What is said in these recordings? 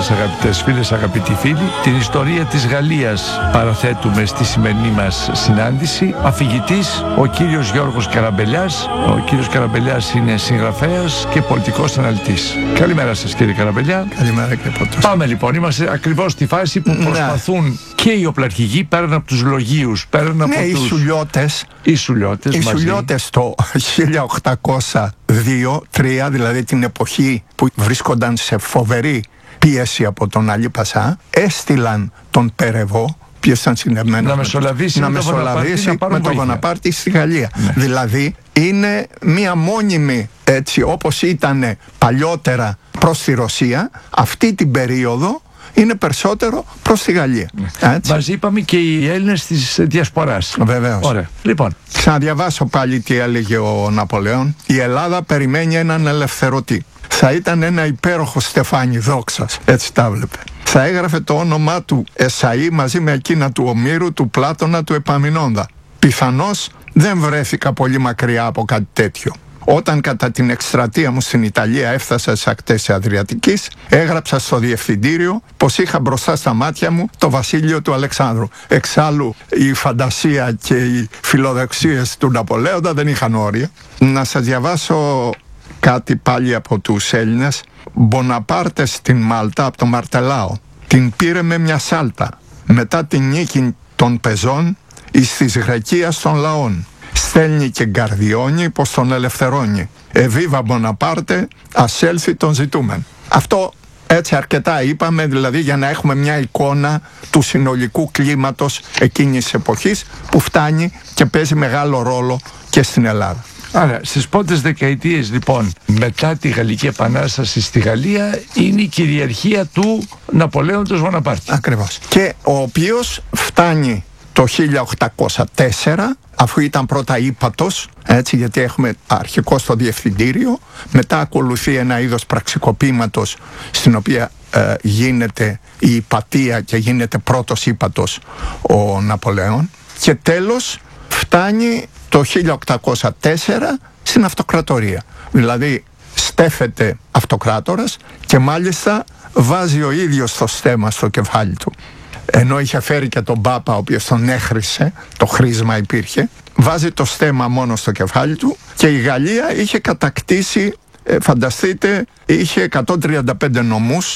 σας αγαπητές φίλες, αγαπητοί φίλοι. Την ιστορία της Γαλλίας παραθέτουμε στη σημερινή μας συνάντηση. Αφηγητής ο κύριος Γιώργος Καραμπελιάς. Ο κύριος Καραμπελιάς είναι συγγραφέας και πολιτικός αναλυτής. Καλημέρα σας κύριε Καραμπελιά. Καλημέρα και από τους. Πάμε λοιπόν, είμαστε ακριβώς στη φάση που προσπαθούν και οι οπλαρχηγοί πέραν από τους λογίους, πέραν από τους... Οι Σουλιώτες το 1802-3, δηλαδή την εποχή που βρίσκονταν σε φοβερή πίεση από τον Αλή Πασά, έστειλαν τον Περεβό, ποιος ήταν συνδεμένος να μεσολαβήσει με τον Βοναπάρτη στη Γαλλία. Ναι. Δηλαδή είναι μία μόνιμη, έτσι όπως ήταν παλιότερα προς τη Ρωσία, αυτή την περίοδο είναι περισσότερο προς τη Γαλλία. Μας είπαμε και οι Έλληνες της διασποράς. Βεβαίως. Ωραία. Λοιπόν, ξαναδιαβάσω πάλι τι έλεγε ο Ναπολέον. Η Ελλάδα περιμένει έναν ελευθερωτή. Θα ήταν ένα υπέροχο στεφάνι δόξας. Έτσι τα βλέπε. Θα έγραφε το όνομά του Εσαΐ μαζί με εκείνα του Ομήρου, του Πλάτωνα, του Επαμεινόντα. Πιθανώς δεν βρέθηκα πολύ μακριά από κάτι τέτοιο. Όταν κατά την εκστρατεία μου στην Ιταλία έφτασα στις ακτές της Αδριατικής, έγραψα στο διευθυντήριο πως είχα μπροστά στα μάτια μου το βασίλειο του Αλεξάνδρου. Εξάλλου η φαντασία και οι φιλοδοξίες του Ναπολέοντα δεν είχαν όρια. Να σας διαβάσω κάτι πάλι από τους Έλληνες. Μποναπάρτε στην Μάλτα από το Μαρτελάο. Την πήρε με μια σάλτα. Μετά την νίκη των πεζών εις της Γρεκίας των λαών. Στέλνει και γκαρδιώνει πως τον ελευθερώνει. Εβίβα Μποναπάρτε, ας έλθει τον ζητούμεν. Αυτό έτσι αρκετά είπαμε, δηλαδή για να έχουμε μια εικόνα του συνολικού κλίματος εκείνης της εποχής που φτάνει και παίζει μεγάλο ρόλο και στην Ελλάδα. Άρα στις πρώτες δεκαετίες λοιπόν μετά τη Γαλλική Επανάσταση στη Γαλλία είναι η κυριαρχία του Ναπολέοντος Βοναπάρτη. Ακριβώς. Και ο οποίος φτάνει το 1804, αφού ήταν πρώτα ύπατος, έτσι, γιατί έχουμε αρχικό στο διευθυντήριο, μετά ακολουθεί ένα είδος πραξικοπήματος στην οποία γίνεται η υπατεία και γίνεται πρώτος ύπατος ο Ναπολέον, και τέλος φτάνει το 1804 στην αυτοκρατορία. Δηλαδή στέφεται αυτοκράτορας και μάλιστα βάζει ο ίδιος το στέμμα στο κεφάλι του. Ενώ είχε φέρει και τον Πάπα ο οποίος τον έχρισε, το χρήσμα υπήρχε, βάζει το στέμμα μόνο στο κεφάλι του, και η Γαλλία είχε κατακτήσει, φανταστείτε, είχε 135 νομούς,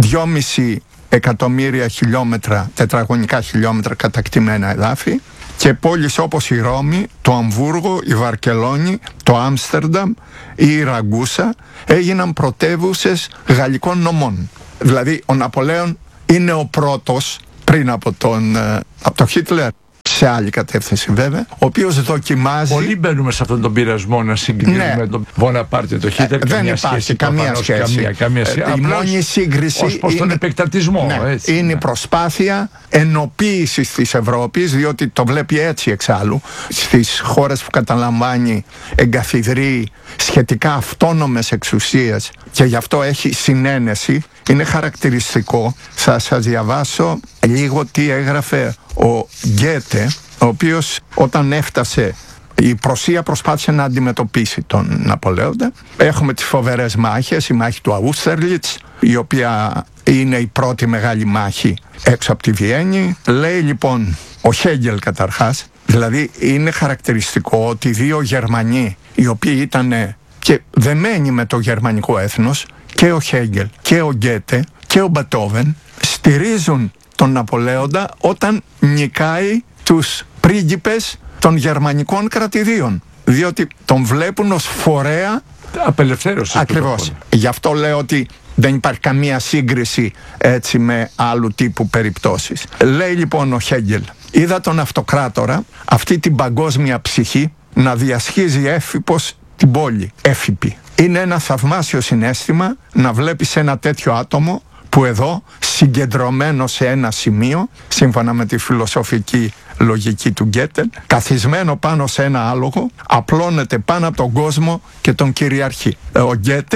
2,5 εκατομμύρια χιλιόμετρα, τετραγωνικά χιλιόμετρα κατακτημένα εδάφη, και πόλεις όπως η Ρώμη, το Αμβούργο, η Βαρκελόνη, το Άμστερνταμ ή η Ραγκούσα έγιναν πρωτεύουσες γαλλικών νομών. Δηλαδή ο Ναπολέον είναι ο πρώτος πριν από τον Χίτλερ, σε άλλη κατεύθυνση βέβαια, ο οποίος δοκιμάζει. Πολλοί μπαίνουμε σε αυτόν τον πειρασμό να συγκρίνουμε με τον Βοναπάρτη, τον Χίτλερ. Δεν υπάρχει καμία σχέση. Η μόνη σύγκριση ως προς τον επεκτατισμό. Έτσι, είναι η προσπάθεια ενοποίησης της Ευρώπης, διότι το βλέπει έτσι εξάλλου. Στις χώρες που καταλαμβάνει εγκαθιδρεί σχετικά αυτόνομες εξουσίες και γι' αυτό έχει συνένεση. Είναι χαρακτηριστικό. Θα σας διαβάσω λίγο τι έγραφε ο Γκέτε, ο οποίος όταν έφτασε, η Πρωσία προσπάθησε να αντιμετωπίσει τον Ναπολέοντα. Έχουμε τις φοβερές μάχες, η μάχη του Αούστερλιτς, η οποία είναι η πρώτη μεγάλη μάχη έξω από τη Βιέννη. Λέει λοιπόν ο Χέγγελ καταρχάς, δηλαδή είναι χαρακτηριστικό ότι δύο Γερμανοί, οι οποίοι ήταν και δεμένοι με το γερμανικό έθνος, και ο Χέγγελ και ο Γκέτε και ο Μπετόβεν, στηρίζουν τον Ναπολέοντα όταν νικάει τους πρίγκιπες των γερμανικών κρατηδίων, διότι τον βλέπουν ως φορέα απελευθέρωσης. Ακριβώς. Γι' αυτό λέω ότι δεν υπάρχει καμία σύγκριση έτσι με άλλου τύπου περιπτώσεις. Λέει λοιπόν ο Χέγγελ, είδα τον αυτοκράτορα, αυτή την παγκόσμια ψυχή, να διασχίζει έφυπος την πόλη, έφυπη. Είναι ένα θαυμάσιο συναίσθημα να βλέπεις ένα τέτοιο άτομο που εδώ, συγκεντρωμένο σε ένα σημείο, σύμφωνα με τη φιλοσοφική λογική του Γκέτε, καθισμένο πάνω σε ένα άλογο, απλώνεται πάνω από τον κόσμο και τον κυριαρχεί. Ο Γκέτε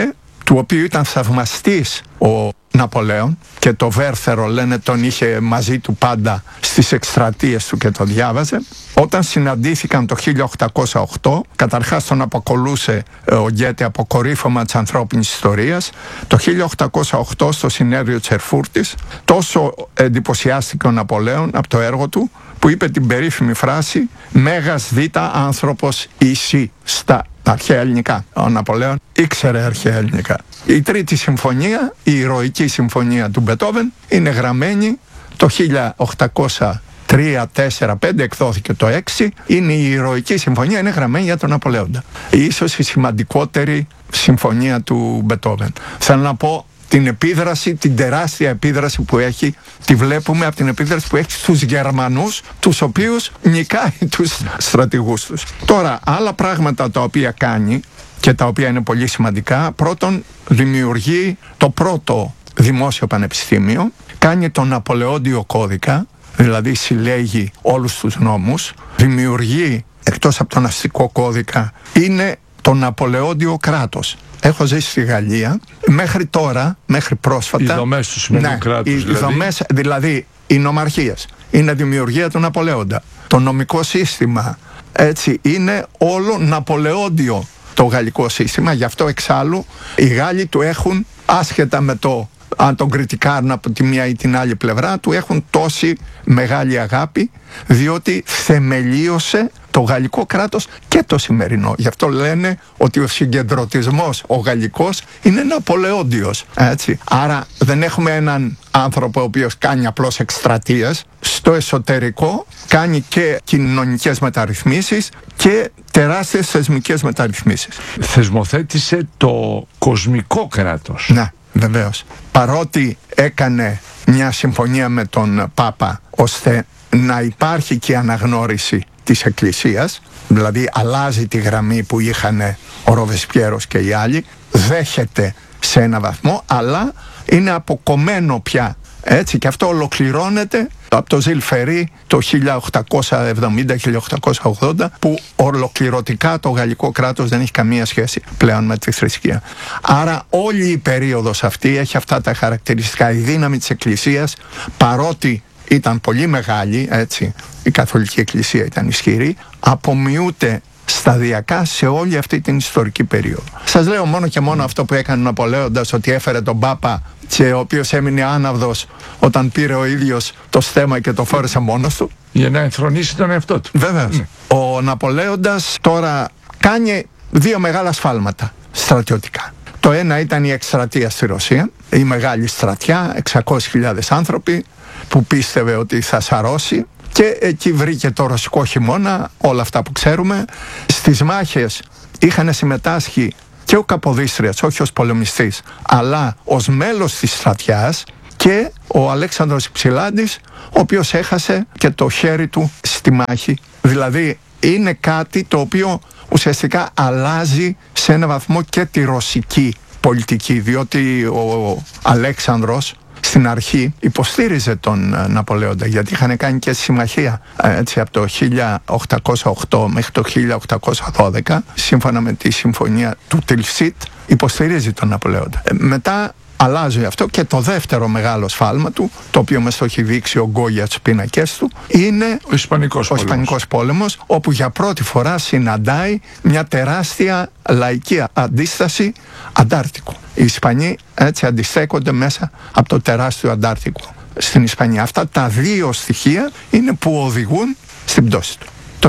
του οποίου ήταν θαυμαστής ο Ναπολέον και το Βέρθερο λένε τον είχε μαζί του πάντα στις εκστρατείες του και το διάβαζε. Όταν συναντήθηκαν το 1808, καταρχάς τον αποκολούσε ο Γκέτε αποκορύφωμα της ανθρώπινης ιστορίας. Το 1808 στο συνέδριο της Ερφούρτης τόσο εντυπωσιάστηκε ο Ναπολέον από το έργο του που είπε την περίφημη φράση «Μέγας δίτα άνθρωπος εσύ» στα αρχαία ελληνικά. Ο Ναπολέον ήξερε αρχαία ελληνικά. Η τρίτη συμφωνία, η ηρωική συμφωνία του Μπετόβεν, είναι γραμμένη το 1803, 4, 5, εκδόθηκε το 6. Είναι η ηρωική συμφωνία, είναι γραμμένη για τον Ναπολέοντα. Ίσως η σημαντικότερη συμφωνία του Μπετόβεν. Θέλω να πω την επίδραση, την τεράστια επίδραση που έχει, τη βλέπουμε από την επίδραση που έχει στους Γερμανούς, τους οποίους νικάει τους στρατηγούς τους. Τώρα, άλλα πράγματα τα οποία κάνει και τα οποία είναι πολύ σημαντικά. Πρώτον, δημιουργεί το πρώτο δημόσιο πανεπιστήμιο, κάνει τον Ναπολεόντιο κώδικα, δηλαδή συλλέγει όλους τους νόμους, δημιουργεί, εκτός από τον αστικό κώδικα, είναι το Ναπολεόντιο κράτος. Έχω ζήσει στη Γαλλία, μέχρι τώρα, μέχρι πρόσφατα. Οι δομές του σημερινού κράτους. Οι δομές, δηλαδή οι νομαρχίες, είναι δημιουργία του Ναπολεόντα. Το νομικό σύστημα, έτσι, είναι όλο Ναπολεόντιο το γαλλικό σύστημα. Γι' αυτό εξάλλου οι Γάλλοι του έχουν, άσχετα με το αν τον κριτικάρουν από τη μία ή την άλλη πλευρά, του έχουν τόση μεγάλη αγάπη, διότι θεμελίωσε το γαλλικό κράτος και το σημερινό. Γι' αυτό λένε ότι ο συγκεντρωτισμός, ο γαλλικός, είναι Ναπολεόντιος. Έτσι. Άρα δεν έχουμε έναν άνθρωπο ο οποίος κάνει απλώς εκστρατείες. Στο εσωτερικό κάνει και κοινωνικές μεταρρυθμίσεις και τεράστιες θεσμικές μεταρρυθμίσεις. Θεσμοθέτησε το κοσμικό κράτος. Ναι, βεβαίως. Παρότι έκανε μια συμφωνία με τον Πάπα ώστε να υπάρχει και αναγνώριση της Εκκλησίας, δηλαδή αλλάζει τη γραμμή που είχαν ο Ροβεσπιέρος και οι άλλοι, δέχεται σε ένα βαθμό, αλλά είναι αποκομμένο πια. Έτσι, και αυτό ολοκληρώνεται από το Ζιλ Φερί το 1870-1880, που ολοκληρωτικά το γαλλικό κράτος δεν έχει καμία σχέση πλέον με τη θρησκεία. Άρα όλη η περίοδος αυτή έχει αυτά τα χαρακτηριστικά. Η δύναμη της Εκκλησίας, παρότι ήταν πολύ μεγάλη, έτσι, η Καθολική Εκκλησία ήταν ισχυρή, απομειούται σταδιακά σε όλη αυτή την ιστορική περίοδο. Σας λέω μόνο και μόνο αυτό που έκανε ο Ναπολέοντας, ότι έφερε τον Πάπα και ο οποίος έμεινε άναυδος όταν πήρε ο ίδιος το στέμμα και το φόρεσε μόνος του. Για να ενθρονήσει τον εαυτό του. Βέβαιως. Ο Ναπολέοντας τώρα κάνει δύο μεγάλα σφάλματα στρατιωτικά. Το ένα ήταν η εκστρατεία στη Ρωσία, η μεγάλη στρατιά, 600.000 άνθρωποι που πίστευε ότι θα σαρώσει. Και εκεί βρήκε το ρωσικό χειμώνα, όλα αυτά που ξέρουμε. Στις μάχες είχαν συμμετάσχει και ο Καποδίστριας, όχι ως πολεμιστής, αλλά ως μέλος της στρατιάς, και ο Αλέξανδρος Υψηλάντης, ο οποίος έχασε και το χέρι του στη μάχη. Δηλαδή είναι κάτι το οποίο ουσιαστικά αλλάζει σε ένα βαθμό και τη ρωσική πολιτική, διότι ο Αλέξανδρος στην αρχή υποστήριζε τον Ναπολέοντα, γιατί είχαν κάνει και συμμαχία, έτσι, από το 1808 μέχρι το 1812, σύμφωνα με τη συμφωνία του Τιλσίτ, υποστηρίζει τον Ναπολέοντα. Μετά αλλάζει αυτό, και το δεύτερο μεγάλο σφάλμα του, το οποίο μας το έχει δείξει ο Γκόγια στους πίνακες του, είναι ο Ισπανικός πόλεμος, όπου για πρώτη φορά συναντάει μια τεράστια λαϊκή αντίσταση Αντάρτικου. Οι Ισπανοί έτσι αντιστέκονται μέσα από το τεράστιο Αντάρτικο στην Ισπανία. Αυτά τα δύο στοιχεία είναι που οδηγούν στην πτώση του. Το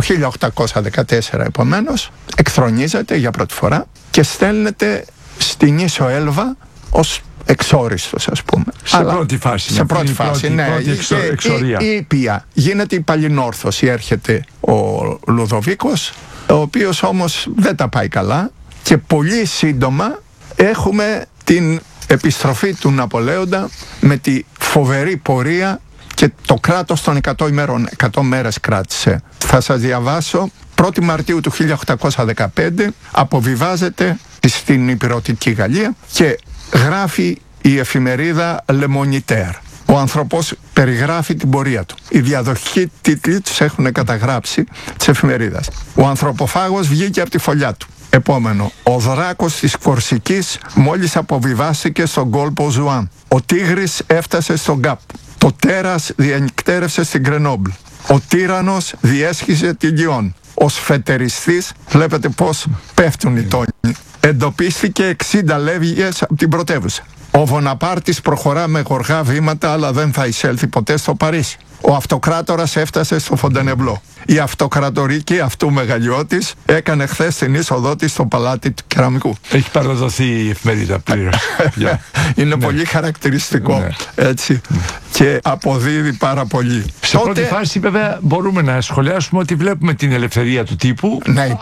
1814 επομένως εκθρονίζεται για πρώτη φορά και στέλνεται στην Ίσο Έλβα ως εξόριστος, ας πούμε. Σε πρώτη φάση. Σε πρώτη φάση, ναι. Εξορία. Η ποια γίνεται η παλινόρθωση. Έρχεται ο Λουδοβίκος, ο οποίος όμως δεν τα πάει καλά, και πολύ σύντομα έχουμε την επιστροφή του Ναπολέοντα με τη φοβερή πορεία και το κράτος των 100 ημέρων. 100 μέρες κράτησε. Θα σας διαβάσω. 1η Μαρτίου του 1815 αποβιβάζεται στην Ηπειρωτική Γαλλία και γράφει η εφημερίδα Le Moniteur. Ο άνθρωπος περιγράφει την πορεία του. Οι διαδοχικοί τίτλοι τους έχουν καταγράψει της εφημερίδας. Ο ανθρωποφάγος βγήκε από τη φωλιά του. Επόμενο. Ο δράκος της Κορσικής μόλις αποβιβάστηκε στον κόλπο Ζουάν. Ο Τίγρης έφτασε στον Γκάπ. Το τέρας διανυκτέρευσε στην Γκρενόμπλ. Ο τύραννος διέσχιζε τη Λιόν. Ο σφετεριστής, βλέπετε πως πέφτουν οι τόνοι, εντοπίστηκε 60 λεύγες από την πρωτεύουσα. Ο Βοναπάρτης προχωρά με γοργά βήματα, αλλά δεν θα εισέλθει ποτέ στο Παρίσι. Ο αυτοκράτορας έφτασε στο Φοντενεμπλό. Η αυτοκρατορική αυτού μεγαλειώτης έκανε χθες την είσοδό της στο παλάτι του Κεραμικού. Έχει παραδοθεί η εφημερίδα πλήρως. Είναι πολύ χαρακτηριστικό, έτσι, και αποδίδει πάρα πολύ. Σε πρώτη φάση βέβαια μπορούμε να σχολιάσουμε ότι βλέπουμε την ελευθερία του τύπου. Ναι,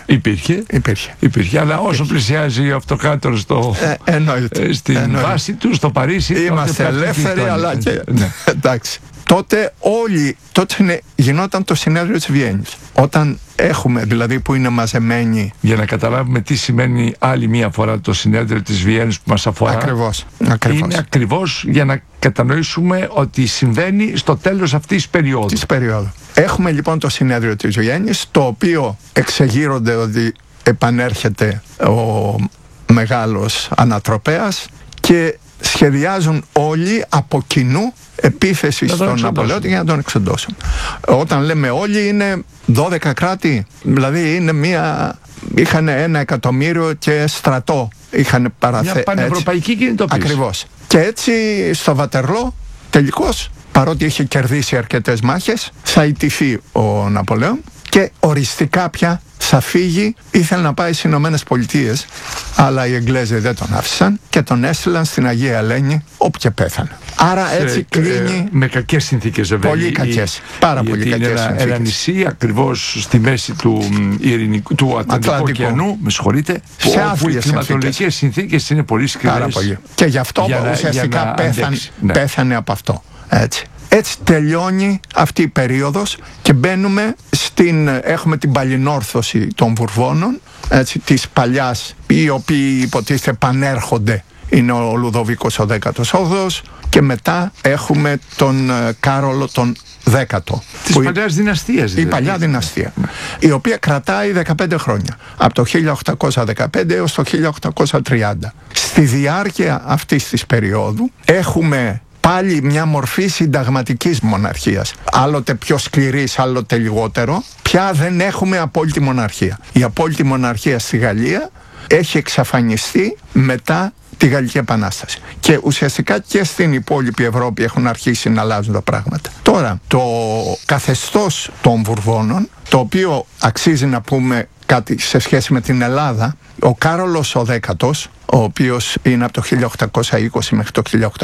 υπήρχε, αλλά όσο πλησιάζει ο αυτοκράτορας στην βάση του, στο Παρίσι, είμαστε ελεύθεροι, αλλά και εντάξει. Τότε γινόταν το συνέδριο της Βιέννης. Όταν έχουμε, δηλαδή, που είναι μαζεμένοι. Για να καταλάβουμε τι σημαίνει άλλη μία φορά το συνέδριο της Βιέννης που μας αφορά. Ακριβώς. Είναι ακριβώς για να κατανοήσουμε ότι συμβαίνει στο τέλος αυτής της περίοδου. Έχουμε λοιπόν το συνέδριο της Βιέννης, το οποίο εξεγείρονται ότι επανέρχεται ο μεγάλος ανατροπέας και σχεδιάζουν όλοι από κοινού επίθεση στον Ναπολέοντα για να τον εξοντώσουν. Όταν λέμε όλοι, είναι 12 κράτη, δηλαδή είναι είχαν 1 εκατομμύριο και στρατό είχαν μια πανευρωπαϊκή κινητοποίηση. Ακριβώς. Και έτσι στο Βατερλό τελικώς, παρότι είχε κερδίσει αρκετές μάχες, θα ιτηθεί ο Ναπολέον και οριστικά πια θα φύγει. Ήθελε να πάει στις Ηνωμένες Πολιτείες, αλλά οι Εγγλέζοι δεν τον άφησαν και τον έστειλαν στην Αγία Ελένη, όπου και πέθανε. Άρα έτσι κλείνει. Με κακές συνθήκες, βέβαια. Πολύ κακές. Πάρα πολύ κακές συνθήκες. Ένα νησί ακριβώς στη μέση του Ατλαντικού ωκεανού, με συγχωρείτε, όπου οι κλιματολογικές συνθήκες είναι πολύ σκληρές. Πάρα πολύ. Και γι' αυτό ουσιαστικά πέθανε από αυτό. Έτσι τελειώνει αυτή η περίοδος και μπαίνουμε έχουμε την παλινόρθωση των Βουρβώνων, έτσι, της παλιάς, οι οποίοι υποτίθεται πανέρχονται. Είναι ο Λουδοβίκος ο 18ος και μετά έχουμε τον Κάρολο τον 10ο. Της παλιάς δυναστείας. Η παλιά δυναστεία, η οποία κρατάει 15 χρόνια. Από το 1815 έως το 1830. Στη διάρκεια αυτής της περίοδου έχουμε πάλι μια μορφή συνταγματικής μοναρχίας. Άλλοτε πιο σκληρής, άλλοτε λιγότερο. Πια δεν έχουμε απόλυτη μοναρχία. Η απόλυτη μοναρχία στη Γαλλία έχει εξαφανιστεί μετά τη Γαλλική Επανάσταση. Και ουσιαστικά και στην υπόλοιπη Ευρώπη έχουν αρχίσει να αλλάζουν τα πράγματα. Τώρα, το καθεστώς των Βουρβώνων, το οποίο αξίζει να πούμε κάτι σε σχέση με την Ελλάδα, ο Κάρολος ο 10ος, ο οποίος είναι από το 1820 μέχρι το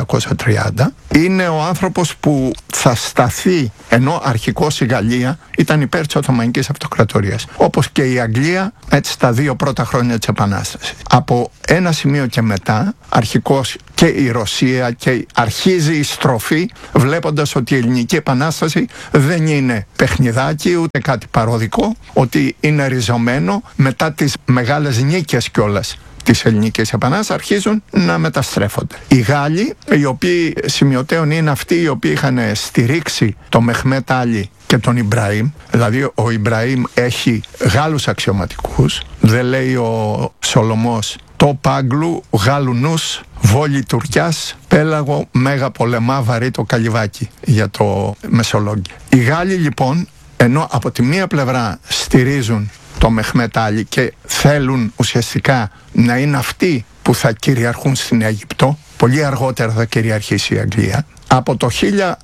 1830, είναι ο άνθρωπος που θα σταθεί, ενώ αρχικώς η Γαλλία ήταν υπέρ της Οθωμανικής Αυτοκρατορίας, όπως και η Αγγλία, έτσι, στα 2 πρώτα χρόνια της Επανάστασης. Από ένα σημείο και μετά, αρχικώς και η Ρωσία, και αρχίζει η στροφή, βλέποντας ότι η Ελληνική Επανάσταση δεν είναι παιχνιδάκι ούτε κάτι παροδικό, ότι είναι ριζωμένο μετά τις μεγάλες νίκες κιόλας της Ελληνικής Επανάστασης, αρχίζουν να μεταστρέφονται. Οι Γάλλοι, οι οποίοι σημειωτέων είναι αυτοί οι οποίοι είχαν στηρίξει τον Μεχμέτ Άλι και τον Ιμπραήμ, δηλαδή ο Ιμπραήμ έχει Γάλλους αξιωματικούς, δεν λέει ο Σολομός το Πάγκλου, Γάλλου νους, βόλη Τουρκιάς, πέλαγο μέγα πολεμά βαρύ το καλυβάκι, για το Μεσολόγγι. Οι Γάλλοι λοιπόν, ενώ από τη μία πλευρά στηρίζουν το Μεχμέτ Άλι και θέλουν ουσιαστικά να είναι αυτοί που θα κυριαρχούν στην Αίγυπτο, πολύ αργότερα θα κυριαρχήσει η Αγγλία. Από το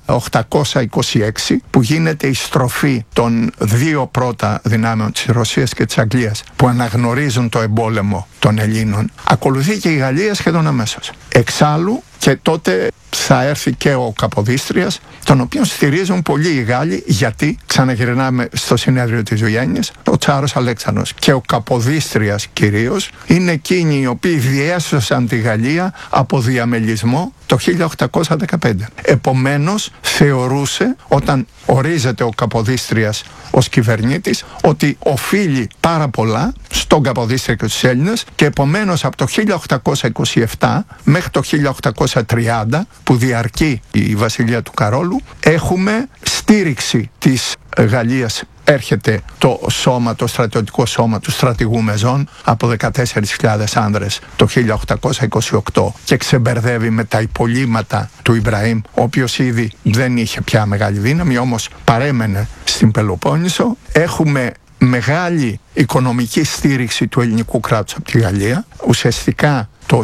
1826 που γίνεται η στροφή των 2 πρώτα δυνάμεων της Ρωσίας και της Αγγλίας που αναγνωρίζουν το εμπόλεμο των Ελλήνων, ακολουθεί και η Γαλλία σχεδόν αμέσως. Εξάλλου και τότε θα έρθει και ο Καποδίστριας, τον οποίο στηρίζουν πολλοί οι Γάλλοι, γιατί ξαναγυρνάμε στο συνέδριο της Βιέννης, ο Τσάρος Αλέξανδρος και ο Καποδίστριας κυρίως είναι εκείνοι οι οποίοι διέσωσαν τη Γαλλία από διαμελισμό το 1815. Επομένως θεωρούσε, όταν ορίζεται ο Καποδίστριας ως κυβερνήτης, ότι οφείλει πάρα πολλά στον Καποδίστρια και τους Έλληνες και επομένως από το 1827 μέχρι το 1830 που διαρκεί η βασιλεία του Καρόλου έχουμε στήριξη της Γαλλίας έρχεται το στρατιωτικό σώμα του στρατηγού Μεζών από 14.000 άνδρες το 1828 και ξεμπερδεύει με τα υπολείμματα του Ιμπραήμ, ο οποίος ήδη δεν είχε πια μεγάλη δύναμη, όμως παρέμενε στην Πελοπόννησο. Έχουμε μεγάλη οικονομική στήριξη του ελληνικού κράτους από τη Γαλλία. Ουσιαστικά το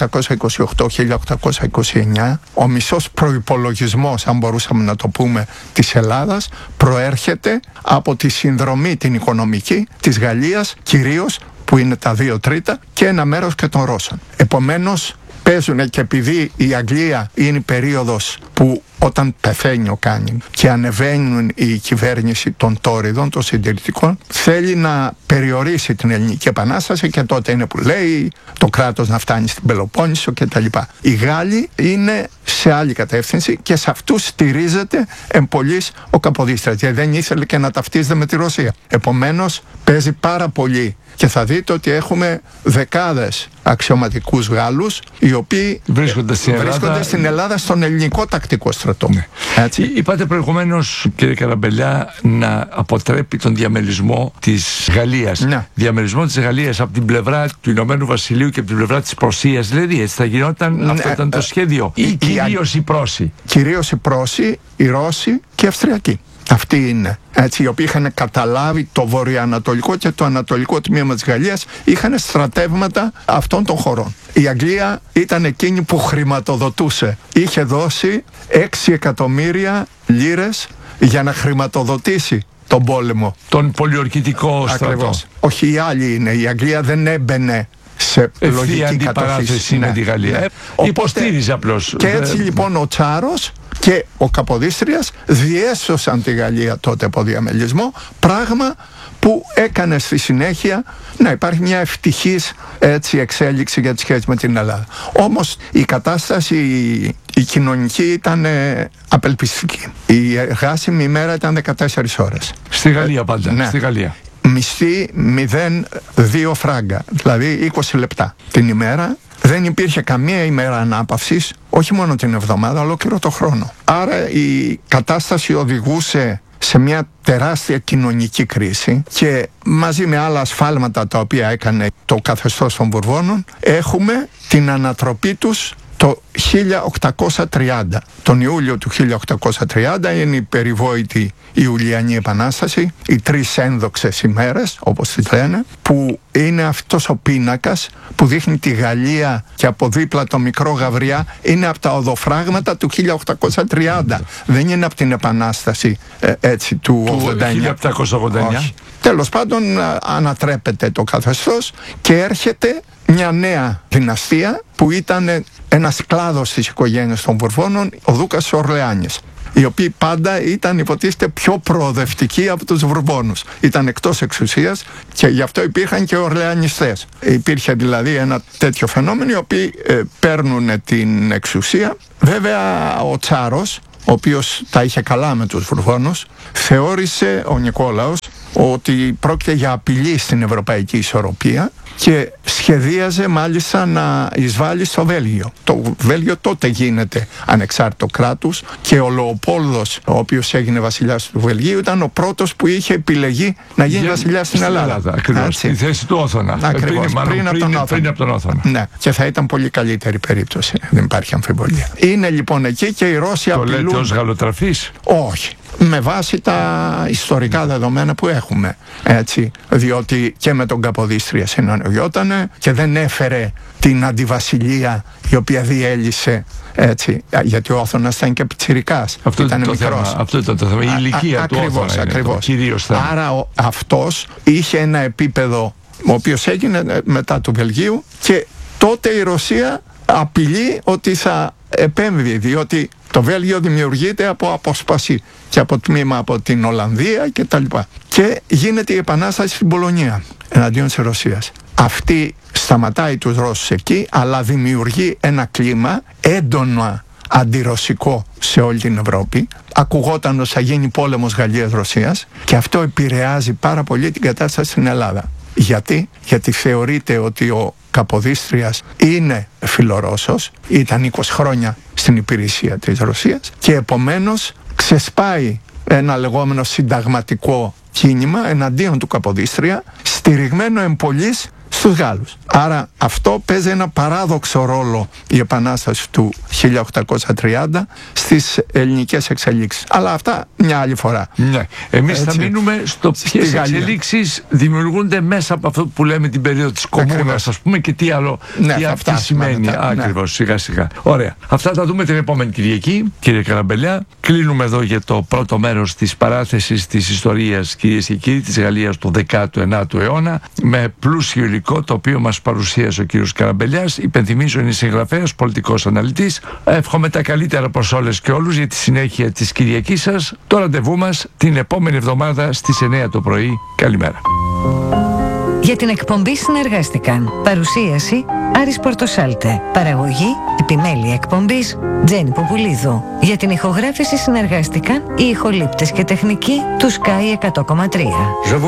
1828-1829 ο μισός προϋπολογισμός, αν μπορούσαμε να το πούμε, της Ελλάδας προέρχεται από τη συνδρομή την οικονομική της Γαλλίας, κυρίως, που είναι τα 2/3, και ένα μέρος και των Ρώσων. Επομένως παίζουν, και επειδή η Αγγλία είναι η περίοδος που όταν πεθαίνει ο Κάνινγκ και ανεβαίνουν η κυβέρνηση των Τόριδων, των συντηρητικών, θέλει να περιορίσει την Ελληνική Επανάσταση, και τότε είναι που λέει το κράτος να φτάνει στην Πελοπόννησο κτλ. Οι Γάλλοι είναι σε άλλη κατεύθυνση και σε αυτούς στηρίζεται εμπολής ο Καποδίστριας, γιατί δεν ήθελε και να ταυτίζεται με τη Ρωσία. Επομένως παίζει πάρα πολύ, και θα δείτε ότι έχουμε δεκάδες αξιωματικούς Γάλλους οι οποίοι βρίσκονται στην Ελλάδα στον ελληνικό τακτικό στρατό. Ναι. Είπατε προηγουμένως, κύριε Καραμπελιά, να αποτρέπει τον διαμελισμό της Γαλλίας. Ναι. Διαμελισμό της Γαλλίας από την πλευρά του Ηνωμένου Βασιλείου και από την πλευρά της Πρωσίας, δηλαδή έτσι θα γινόταν, αυτό ήταν το σχέδιο, ή κυρίως οι Πρόσοι? Κυρίως οι Πρόσοι, οι Ρώσοι και οι Αυστριακοί. Αυτοί είναι, έτσι, οι οποίοι είχαν καταλάβει το βορειοανατολικό και το ανατολικό τμήμα της Γαλλίας, είχαν στρατεύματα αυτών των χωρών. Η Αγγλία ήταν εκείνη που χρηματοδοτούσε. Είχε δώσει 6 εκατομμύρια λίρες για να χρηματοδοτήσει τον πόλεμο. Τον πολιορκητικό στρατό. Όχι, οι άλλοι είναι. Η Αγγλία δεν έμπαινε σε λογική αντιπαράθεση με τη Γαλλία. Υποστήριζε απλώς. Και έτσι λοιπόν ο Τσάρος και ο Καποδίστριας διέσωσαν τη Γαλλία τότε από διαμελισμό, πράγμα που έκανε στη συνέχεια να υπάρχει μια ευτυχής, έτσι, εξέλιξη για τις σχέσεις με την Ελλάδα. Όμως η κατάσταση η κοινωνική ήταν απελπιστική. Η εργάσιμη ημέρα ήταν 14 ώρες. Στη Γαλλία πάντα. Ναι. Στη Γαλλία. Μισθή 0,2 φράγκα, δηλαδή 20 λεπτά την ημέρα. Δεν υπήρχε καμία ημέρα ανάπαυσης, όχι μόνο την εβδομάδα, ολόκληρο το χρόνο. Άρα η κατάσταση οδηγούσε σε μια τεράστια κοινωνική κρίση, και μαζί με άλλα ασφάλματα τα οποία έκανε το καθεστώς των Βουρβώνων, έχουμε την ανατροπή τους το 1830. Τον Ιούλιο του 1830 είναι η περιβόητη Ιουλιανή Επανάσταση, οι 3 ένδοξες ημέρες, όπως τις λένε, που είναι αυτός ο πίνακας που δείχνει τη Γαλλία, και από δίπλα το μικρό Γαβριά είναι από τα οδοφράγματα του 1830. Δεν είναι από την Επανάσταση έτσι του 1789. Όχι. Τέλος πάντων ανατρέπεται το καθεστώς και έρχεται μια νέα δυναστεία που ήταν ένας κλάδος της οικογένειας των Βουρβώνων, ο Δούκας της Ορλεάνης, οι οποίοι πάντα ήταν, υποτίθεται, πιο προοδευτικοί από τους Βουρβώνους. Ήταν εκτός εξουσίας και γι' αυτό υπήρχαν και Ορλεανιστές. Υπήρχε δηλαδή ένα τέτοιο φαινόμενο, οι οποίοι παίρνουν την εξουσία. Βέβαια ο Τσάρος, ο οποίος τα είχε καλά με τους Βουρβώνους, θεώρησε, ο Νικόλαος, ότι πρόκειται για απειλή στην ευρωπαϊκή ισορροπία και σχεδίαζε μάλιστα να εισβάλλει στο Βέλγιο. Το Βέλγιο τότε γίνεται ανεξάρτητο κράτος και ο Λεοπόλδος, ο οποίος έγινε βασιλιάς του Βελγίου, ήταν ο πρώτος που είχε επιλεγεί να γίνει βασιλιάς στην Ελλάδα. Ακριβώς, στη θέση του Όθωνα. Ακριβώς, πριν από τον Όθωνα. Ναι, και θα ήταν πολύ καλύτερη περίπτωση, δεν υπάρχει αμφιβολία. Είναι λοιπόν εκεί και οι Ρώσοι απειλούν. Το λέτε ως γαλλοτραφής? Όχι. Με βάση τα ιστορικά δεδομένα που έχουμε, έτσι, διότι και με τον Καποδίστρια συναντιότανε και δεν έφερε την αντιβασιλεία η οποία διέλυσε, έτσι, γιατί ο Όθωνας ήταν και πιτσιρικάς, ήταν μικρός. Αυτό ήταν το θέμα, η ηλικία του Όθωνα. Ακριβώς. Κυρίως άρα αυτός είχε ένα επίπεδο, ο οποίος έγινε μετά του Βελγίου, και τότε η Ρωσία απειλεί ότι θα επέμβει, διότι το Βέλγιο δημιουργείται από απόσπαση και από τμήμα από την Ολλανδία και τα λοιπά. Και γίνεται η επανάσταση στην Πολωνία εναντίον της Ρωσίας. Αυτή σταματάει τους Ρώσους εκεί, αλλά δημιουργεί ένα κλίμα έντονα αντιρωσικό σε όλη την Ευρώπη. Ακουγόταν ότι θα γίνει πόλεμος Γαλλίας-Ρωσίας, και αυτό επηρεάζει πάρα πολύ την κατάσταση στην Ελλάδα. Γιατί θεωρείται ότι ο Καποδίστριας είναι φιλορώσος, ήταν 20 χρόνια στην υπηρεσία της Ρωσίας και επομένως ξεσπάει ένα λεγόμενο συνταγματικό κίνημα εναντίον του Καποδίστρια, στηριγμένο εμπολής στους Γάλλους. Άρα αυτό παίζει ένα παράδοξο ρόλο, η Επανάσταση του 1830 στις ελληνικές εξελίξεις. Αλλά αυτά μια άλλη φορά. Ναι. Εμείς θα μείνουμε στο ποιες εξελίξεις δημιουργούνται μέσα από αυτό που λέμε την περίοδο της Κομμούνας, ας πούμε, και τι άλλο, τι αυτή σημαίνει ακριβώς, σιγά σιγά. Ωραία. Αυτά θα δούμε την επόμενη Κυριακή, κύριε Καραμπελιά. Κλείνουμε εδώ για το πρώτο μέρος της παράθεσης της ιστορίας, κυρίες και κύριοι, της Γαλλίας του 19ου αιώνα, με πλούσιο υλικό το οποίο μας παρουσίασε ο κύριος Καραμπελιάς. Υπενθυμίζω, είναι συγγραφέας, πολιτικός αναλυτής. Εύχομαι τα καλύτερα προς όλες και όλους για τη συνέχεια της Κυριακής σας. Το ραντεβού μας την επόμενη εβδομάδα στις 9 το πρωί. Καλημέρα. Για την εκπομπή συνεργάστηκαν παρουσίαση Άρης Πορτοσάλτε, παραγωγή, επιμέλεια εκπομπής Τζέννη Ποπουλίδου. Για την ηχογράφηση συνεργάστηκαν οι ηχολήπτες και τεχνικοί του Sky 100,3.